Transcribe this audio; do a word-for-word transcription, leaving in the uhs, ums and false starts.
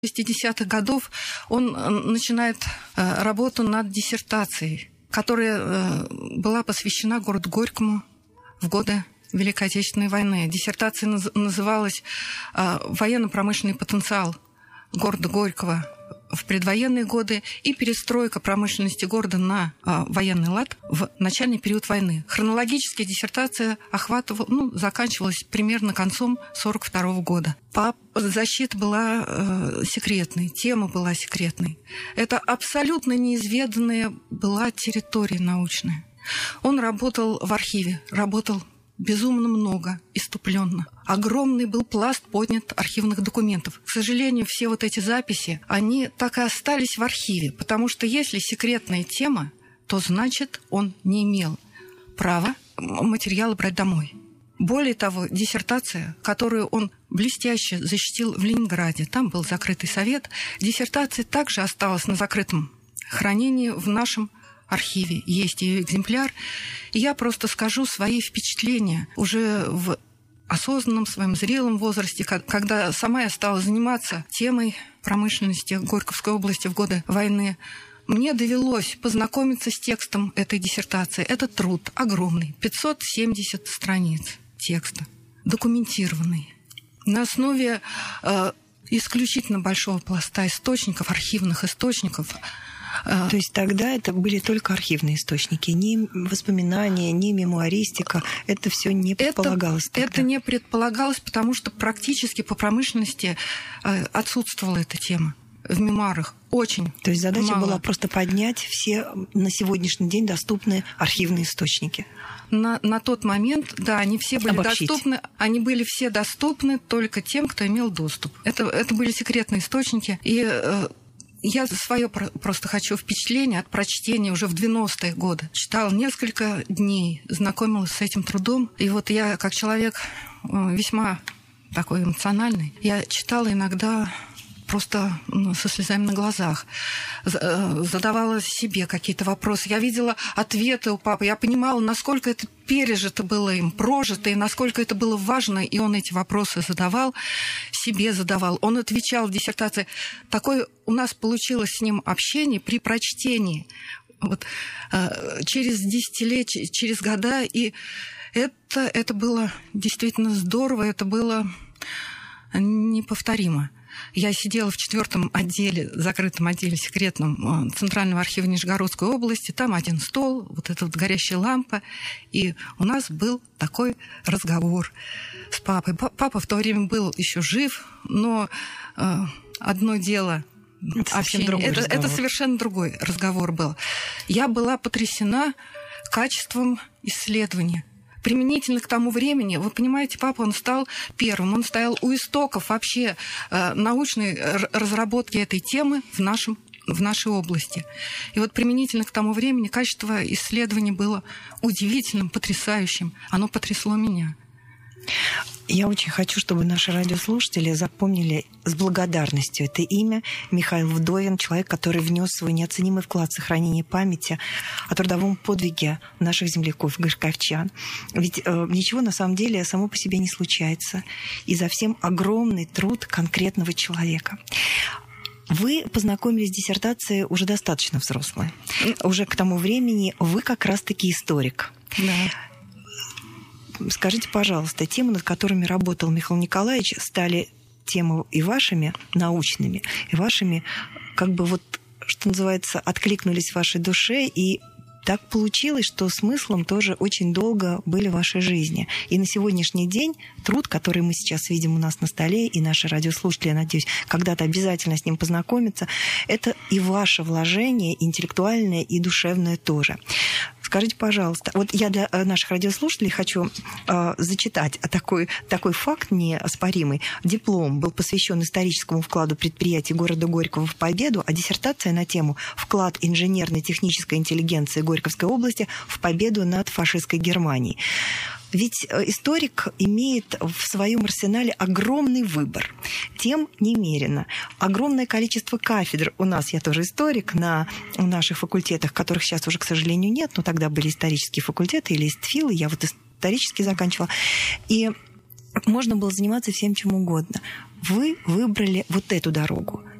шестидесятых годов он начинает работу над диссертацией, которая была посвящена городу Горькому в годы Великой Отечественной войны. Диссертация называлась «Военно-промышленный потенциал города Горького в предвоенные годы и перестройка промышленности города на а, военный лад в начальный период войны». Хронологически диссертация охватывала, ну, заканчивалась примерно концом сорок второго года. По защита была э, секретной, тема была секретной. Это абсолютно неизведанная была территория научная. Он работал в архиве, работал безумно много, иступленно. Огромный был пласт поднят архивных документов. К сожалению, все вот эти записи, они так и остались в архиве, потому что если секретная тема, то значит он не имел права материалы брать домой. Более того, диссертация, которую он блестяще защитил в Ленинграде, там был закрытый совет, диссертация также осталась на закрытом хранении в нашем архиве. Есть ее экземпляр. И я просто скажу свои впечатления уже в осознанном своем зрелом возрасте, когда сама я стала заниматься темой промышленности Горьковской области в годы войны. Мне довелось познакомиться с текстом этой диссертации. Это труд огромный, пятьсот семьдесят страниц текста, документированный, на основе э, исключительно большого пласта источников, архивных источников. То есть тогда это были только архивные источники, ни воспоминания, ни мемуаристика, это все не предполагалось это, тогда? Это не предполагалось, потому что практически по промышленности отсутствовала эта тема в мемуарах. Очень То есть задача мало. была просто поднять все на сегодняшний день доступные архивные источники? На, на тот момент, да, они все были Обобщить. доступны, они были все доступны только тем, кто имел доступ. Это, это были секретные источники, и э, я свое просто хочу впечатление от прочтения уже в девяностые годы. Читала несколько дней, знакомилась с этим трудом. И вот я, как человек весьма такой эмоциональный, я читала иногда просто ну, со слезами на глазах. Задавала себе какие-то вопросы. Я видела ответы у папы. Я понимала, насколько это пережито было им, прожито, и насколько это было важно. И он эти вопросы задавал, себе задавал. Он отвечал в диссертации. Такое у нас получилось с ним общение при прочтении. Вот, через десятилетия, через года. И это, это было действительно здорово, это было неповторимо. Я сидела в четвертом отделе, закрытом отделе секретном Центрального архива Нижегородской области. Там один стол, вот эта вот горящая лампа. И у нас был такой разговор с папой. Папа в то время был еще жив, но э, одно дело это общение. Это, это совершенно другой разговор был. Я была потрясена качеством исследования. Применительно к тому времени, вы понимаете, папа, он стал первым, он стоял у истоков вообще э, научной разработки этой темы в, нашем, в нашей области. И вот применительно к тому времени качество исследований было удивительным, потрясающим. Оно потрясло меня. Я очень хочу, чтобы наши радиослушатели запомнили с благодарностью это имя. Михаил Вдовин, человек, который внес свой неоценимый вклад в сохранение памяти о трудовом подвиге наших земляков, горьковчан. Ведь э, ничего на самом деле само по себе не случается. И за всем огромный труд конкретного человека. Вы познакомились с диссертацией уже достаточно взрослой. Уже к тому времени вы как раз-таки историк. Да. Скажите, пожалуйста, темы, над которыми работал Михаил Николаевич, стали темы и вашими научными, и вашими, как бы вот, что называется, откликнулись в вашей душе, и так получилось, что смыслом тоже очень долго были в вашей жизни. И на сегодняшний день труд, который мы сейчас видим у нас на столе, и наши радиослушатели, я надеюсь, когда-то обязательно с ним познакомятся, это и ваше вложение интеллектуальное и душевное тоже. Скажите, пожалуйста, вот я для наших радиослушателей хочу э, зачитать такой, такой факт неоспоримый. Диплом был посвящен историческому вкладу предприятий города Горького в победу, а диссертация на тему «Вклад инженерно-технической интеллигенции Горьковской области в победу над фашистской Германией». Ведь историк имеет в своем арсенале огромный выбор, тем немерено. Огромное количество кафедр. У нас, я тоже историк, на наших факультетах, которых сейчас уже, к сожалению, нет, но тогда были исторические факультеты или истфилы, я вот исторически заканчивала. И можно было заниматься всем чем угодно. вы выбрали вот эту дорогу.